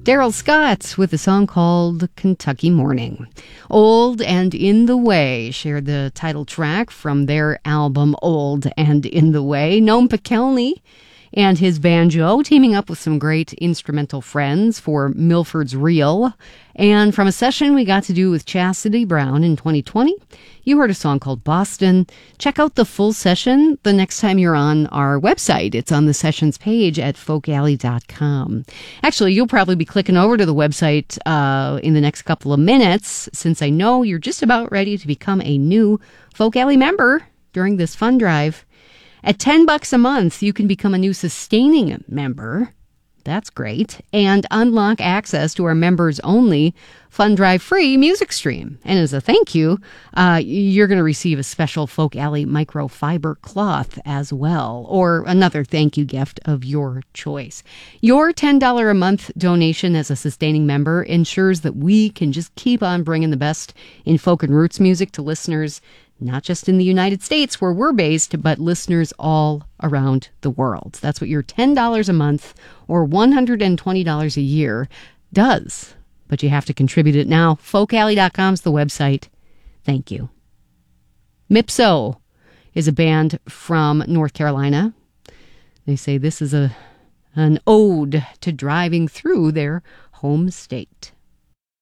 Daryl Scott with a song called Kentucky Morning. Old and in the Way shared the title track from their album Old and in the Way. Noam Pikelny and his banjo teaming up with some great instrumental friends for Milford's Reel. And from a session we got to do with Chastity Brown in 2020, you heard a song called Boston. Check out the full session the next time you're on our website. It's on the sessions page at folkalley.com. Actually, you'll probably be clicking over to the website in the next couple of minutes, since I know you're just about ready to become a new Folk Alley member during this fund drive. At $10 a month, you can become a new sustaining member. That's great. And unlock access to our members-only Fund Drive free music stream. And as a thank you, you're going to receive a special Folk Alley microfiber cloth as well, or another thank you gift of your choice. Your $10 a month donation as a sustaining member ensures that we can just keep on bringing the best in folk and roots music to listeners, not just in the United States where we're based, but listeners all around the world. That's what your $10 a month or $120 a year does. But you have to contribute it now. Folkalley.com is the website. Thank you. Mipso is a band from North Carolina. They say this is an ode to driving through their home state.